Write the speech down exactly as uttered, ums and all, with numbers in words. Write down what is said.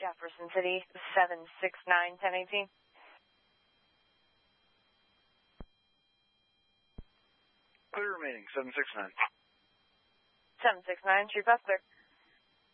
Jefferson City, seven six nine, ten eighteen. Clear remaining, seven six nine. seven six nine, Chief Butler.